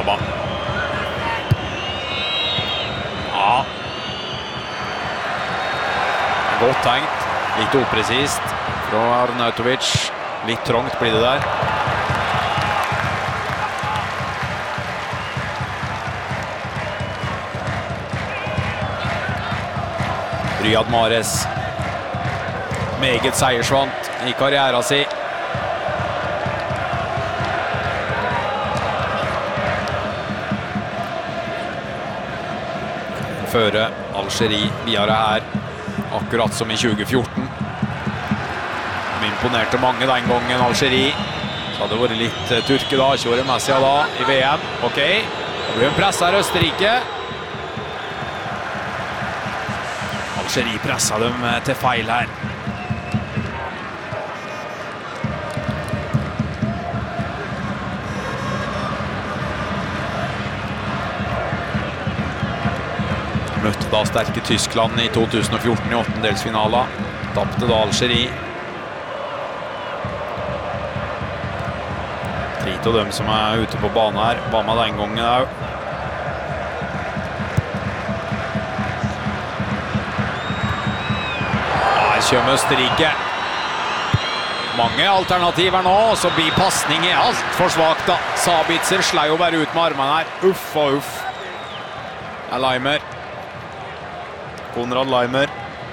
Baba. Ja. Godt tenkt. Litt upresist fra Arnautovic. Litt trångt blir det der. Riyad Mahrez. Meget seiersvant i karrieren sin. Føre Algerie videre her, akkurat som i 2014. De imponerte mange den gangen, Algerie. Så hadde det vært litt turke da, ikke vært Messi da i VM. Ok, da blir de presset her Østerrike. Algerie presset dem til feil her. Møtte da sterke Tyskland i 2014 i åttendelsfinalen. Tappte da Algerie. 3 av dem som ute på banen her, var med den gangen også. Her kommer Østerrike. Mange alternativer nå, og så blir passning i alt for svagt da. Sabitzer slår jo bare ut med armene her. Uff og uff. Det er Leimer. Konrad Leimer.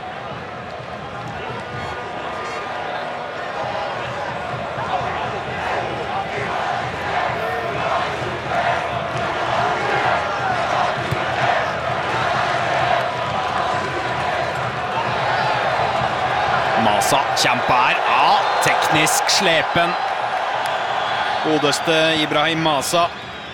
Masa kjemper her. Ja, teknisk slepen. Godeste Ibrahim Masa.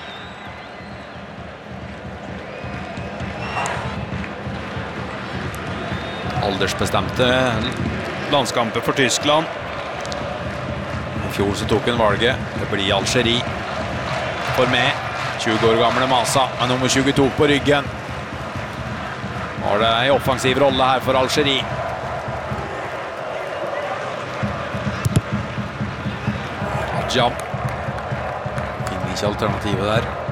Aldersbestemte landskamper for Tyskland. I fjor så tok han valget. Det blir Algerie. For meg, 20 år gamle Masa, med nummer 22 på ryggen. Har det en offensiv rolle her for Algerie. Jab. Finner ikke alternativet der.